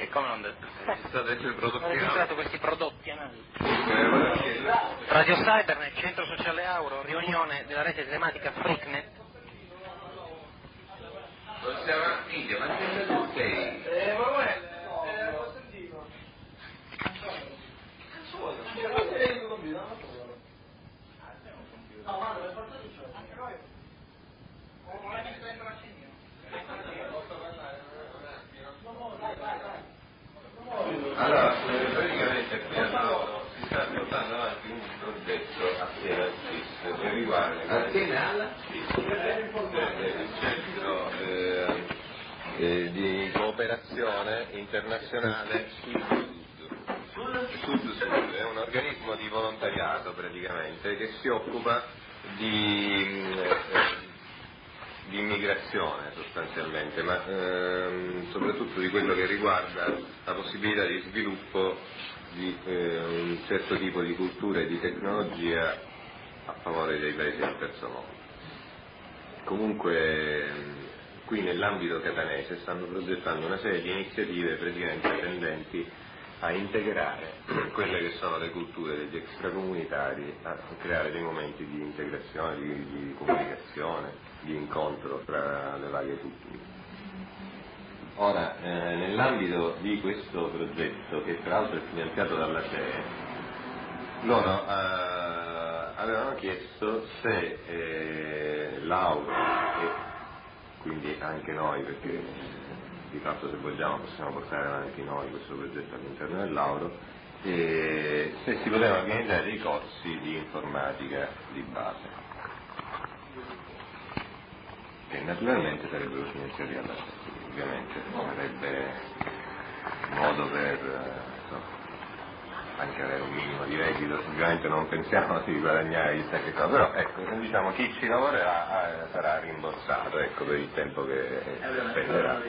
come non detto? Ho registrato questi prodotti anali. Perché... Radio Cybernet, Centro Sociale Auro, riunione della rete telematica Freaknet. Possiamo India, ma tu sei? L'ho sentito. Cazzo vuoi? No, ma per forza di ciò. Non l'hai visto dentro l'accendino? Allora, praticamente qui si sta portando avanti un progetto assieme al CIS che riguarda il centro di cooperazione internazionale Sud-Sud, è un organismo di volontariato praticamente che si occupa di immigrazione sostanzialmente, ma soprattutto di quello che riguarda la possibilità di sviluppo di un certo tipo di cultura e di tecnologia a favore dei paesi del terzo mondo. Comunque qui nell'ambito catanese stanno progettando una serie di iniziative praticamente tendenti a integrare quelle che sono le culture degli extracomunitari, a creare dei momenti di integrazione, di comunicazione, di incontro tra le varie culture. Ora, nell'ambito di questo progetto, che tra l'altro è finanziato dalla CEE, loro avevano chiesto se l'Auro, e quindi anche noi, perché di fatto se vogliamo possiamo portare avanti noi questo progetto all'interno dell'Auro, e se si potevano organizzare dei corsi di informatica di base, che naturalmente sarebbero finanziati dalla CEE, ovviamente sarebbe modo per anche avere un minimo di reddito. Ovviamente non pensiamo di guadagnare chissà che cosa, però ecco, diciamo chi ci lavorerà sarà rimborsato, ecco, per il tempo che spenderà.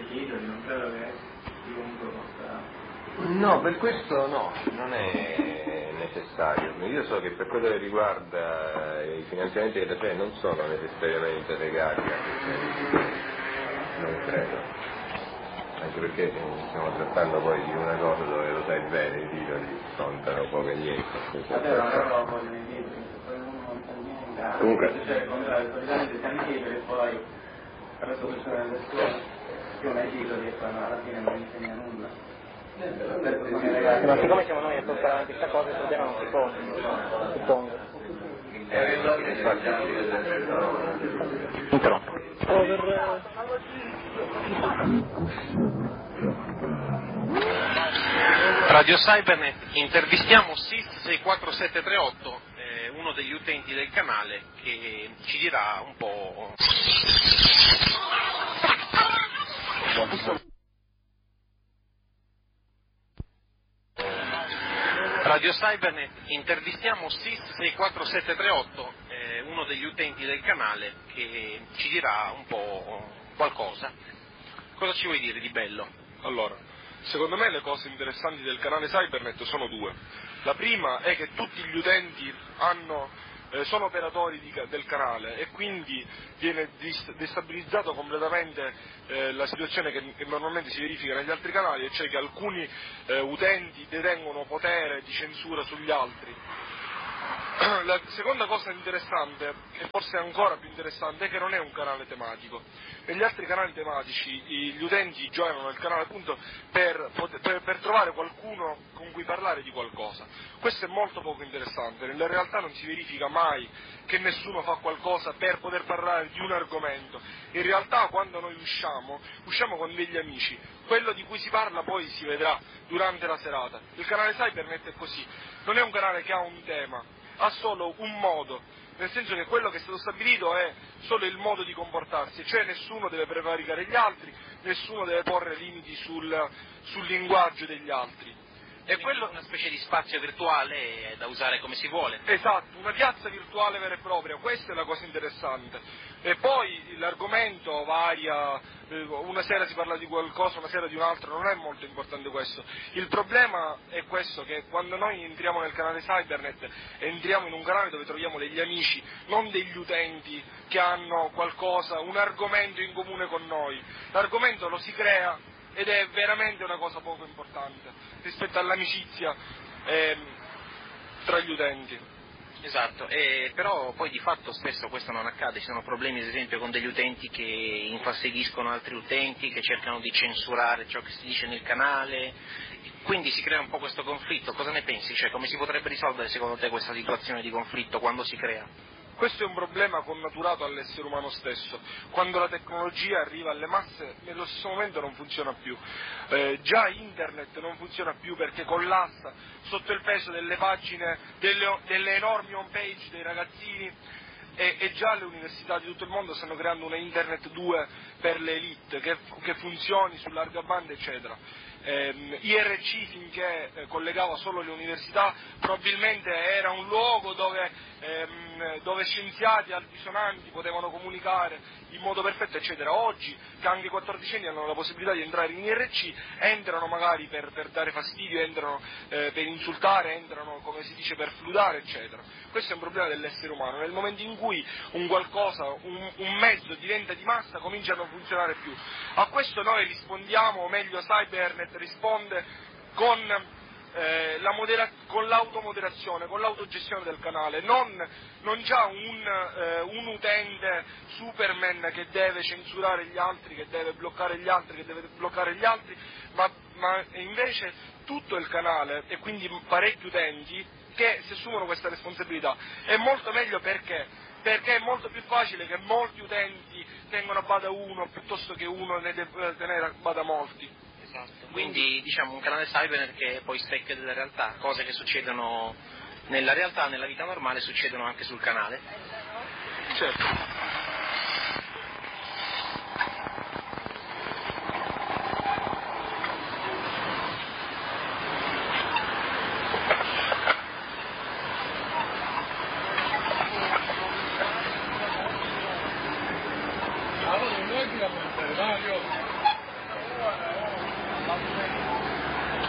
No, per questo no, non è necessario. Io so che per quello che riguarda i finanziamenti della CEE non sono necessariamente legati a questi, non credo. Anche perché stiamo trattando poi di una cosa dove lo sai bene, i titoli contano poco e niente. Comunque solitamente siamo chiedere e poi per la soluzione delle scuole più nei titoli e poi alla fine non insegna nulla. Ma siccome siamo noi a portare avanti questa cosa il problema non si pone, suppongo. Interrompo. Radio Cybernet, intervistiamo SIS 64738, uno degli utenti del canale, che ci dirà un po'. Radio Cybernet, intervistiamo SIS 64738, uno degli utenti del canale, che ci dirà un po' qualcosa. Cosa ci vuoi dire di bello? Allora, secondo me le cose interessanti del canale Cybernet sono due. La prima è che tutti gli utenti sono operatori del canale e quindi viene destabilizzato completamente la situazione che normalmente si verifica negli altri canali, e cioè che alcuni utenti detengono potere di censura sugli altri. La seconda cosa interessante, e forse ancora più interessante, è che non è un canale tematico. Negli altri canali tematici gli utenti giocano nel canale appunto per trovare qualcuno con cui parlare di qualcosa. Questo è molto poco interessante, nella realtà non si verifica mai che nessuno fa qualcosa per poter parlare di un argomento. In realtà quando noi usciamo con degli amici, quello di cui si parla poi si vedrà durante la serata. Il canale Cybernet è così, non è un canale che ha un tema, ha solo un modo, nel senso che quello che è stato stabilito è solo il modo di comportarsi, cioè nessuno deve prevaricare gli altri, nessuno deve porre limiti sul linguaggio degli altri. E quello è una specie di spazio virtuale da usare come si vuole. Esatto, una piazza virtuale vera e propria, questa è la cosa interessante. E poi l'argomento varia, una sera si parla di qualcosa, una sera di un altro, non è molto importante questo. Il problema è questo, che quando noi entriamo nel canale Cybernet, entriamo in un canale dove troviamo degli amici, non degli utenti che hanno qualcosa, un argomento in comune con noi. L'argomento lo si crea ed è veramente una cosa poco importante rispetto all'amicizia tra gli utenti. Esatto, però poi di fatto spesso questo non accade, ci sono problemi ad esempio con degli utenti che infastidiscono altri utenti, che cercano di censurare ciò che si dice nel canale, quindi si crea un po' questo conflitto. Cosa ne pensi? Cioè, come si potrebbe risolvere secondo te questa situazione di conflitto quando si crea? Questo è un problema connaturato all'essere umano stesso. Quando la tecnologia arriva alle masse, nello stesso momento non funziona più. Già internet non funziona più perché collassa sotto il peso delle pagine, delle enormi home page dei ragazzini, e già le università di tutto il mondo stanno creando una internet 2 per le elite, che funzioni su larga banda, eccetera. IRC, finché collegava solo le università, probabilmente era un luogo dove scienziati altisonanti potevano comunicare in modo perfetto, eccetera. Oggi, che anche i 14enni hanno la possibilità di entrare in IRC, entrano magari per dare fastidio, entrano per insultare, entrano, come si dice, per fludare, eccetera. Questo è un problema dell'essere umano. Nel momento in cui un mezzo diventa di massa, comincia a non funzionare più. A questo noi rispondiamo, o meglio Cybernet risponde con l'automoderazione, con l'autogestione del canale, non già un utente Superman che deve censurare gli altri, che deve bloccare gli altri, ma invece tutto il canale, e quindi parecchi utenti che si assumono questa responsabilità. È molto meglio perché è molto più facile che molti utenti tengano a bada uno piuttosto che uno ne deve tenere a bada molti. Esatto. Quindi diciamo un canale cybernet che poi specchia della realtà, cose che succedono nella realtà, nella vita normale, succedono anche sul canale. Certo. Allora, non vuoi tirare Mario?